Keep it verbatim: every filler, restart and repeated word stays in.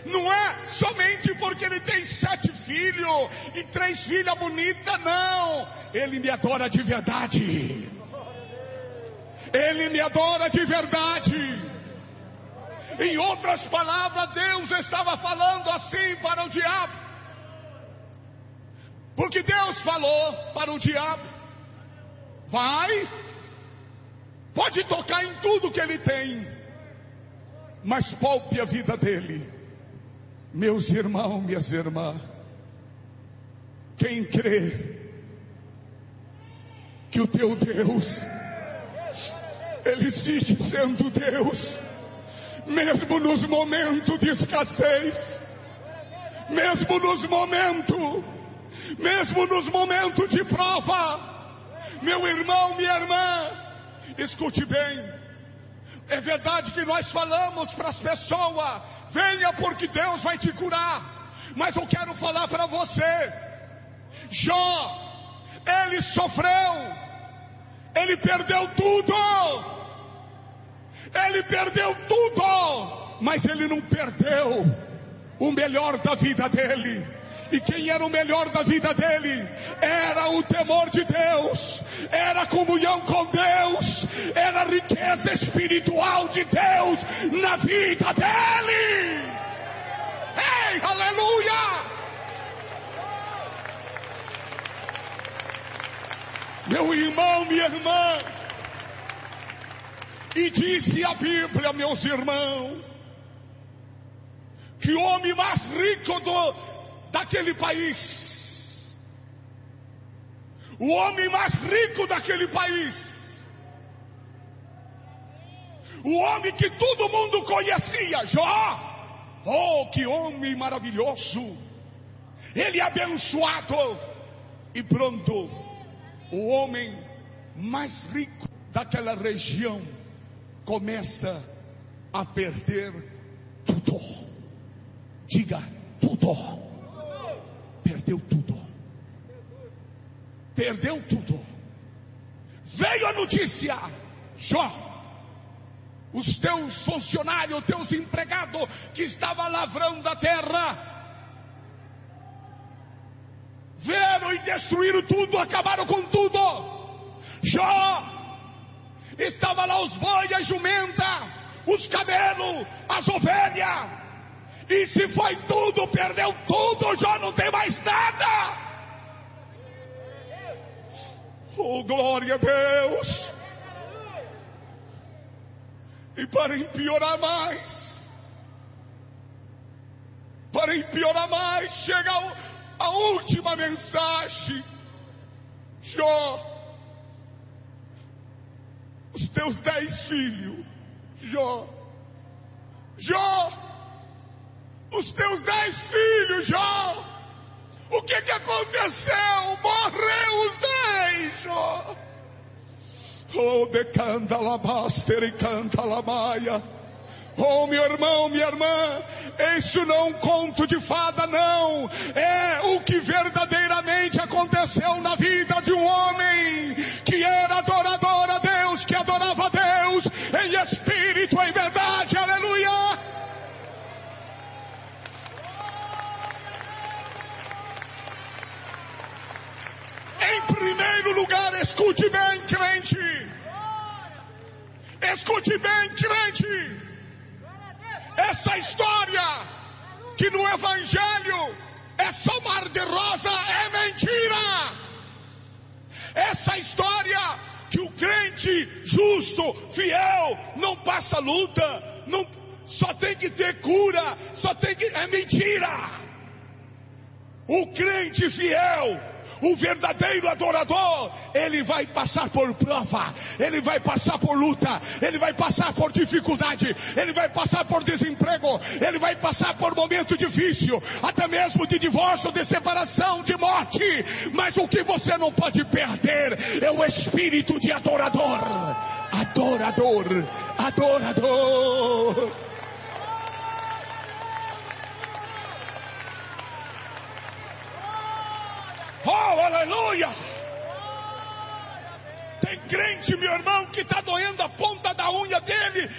não é somente porque ele tem sete filhos e três filhas bonitas, não. Ele me adora de verdade. Ele me adora de verdade. Em outras palavras, Deus estava falando assim para o diabo. Porque Deus falou para o diabo: vai, pode tocar em tudo que ele tem, mas poupe a vida dele. Meus irmãos, minhas irmãs, quem crê que o teu Deus, ele sigue sendo Deus, mesmo nos momentos de escassez, mesmo nos momentos, mesmo nos momentos de prova. Meu irmão, minha irmã, escute bem. É verdade que nós falamos para as pessoas: venha porque Deus vai te curar. Mas eu quero falar para você, Jó, ele sofreu, ele perdeu tudo, ele perdeu tudo, mas ele não perdeu o melhor da vida dele. E quem era o melhor da vida dele? Era o temor de Deus, era a comunhão com Deus, era a riqueza espiritual de Deus na vida dele. Ei, aleluia! Meu irmão, minha irmã, e disse a Bíblia, meus irmãos, que o homem mais rico do daquele país, o homem mais rico daquele país, o homem que todo mundo conhecia, Jó, oh, que homem maravilhoso, ele abençoado, e pronto, o homem mais rico daquela região começa a perder tudo. Diga, tudo. Perdeu tudo. Perdeu tudo. Veio a notícia: Jó, os teus funcionários, os teus empregados que estavam lavrando a terra, vieram e destruíram tudo, acabaram com tudo. Jó, estava lá os bois, a jumenta, os camelos, as ovelhas. E se foi tudo, perdeu tudo, já não tem mais nada. Oh, glória a Deus. E para empeorar mais, para empeorar mais, chega a última mensagem: Jó, os teus dez filhos, Jó, Jó, os teus dez filhos, Jó, o que que aconteceu? Morreu os dez, Jó. Oh, decanta labaster e canta lamaia. Oh, meu irmão, minha irmã, isso não é um conto de fada, não. É o que verdadeiramente aconteceu na vida de um homem que era adorador a Deus, que adorava a Deus em espírito, em verdade, aleluia. Em primeiro lugar, escute bem, crente. Escute bem, crente. Essa história que no Evangelho é só mar de rosa é mentira. Essa história que o crente justo, fiel, não passa luta, não, só tem que ter cura, só tem que, é mentira. O crente fiel, o verdadeiro adorador, ele vai passar por prova, ele vai passar por luta, ele vai passar por dificuldade, ele vai passar por desemprego, ele vai passar por momento difícil, até mesmo de divórcio, de separação, de morte. Mas o que você não pode perder é o espírito de adorador, adorador, adorador. aleluia. Tem crente, meu irmão, que está doendo a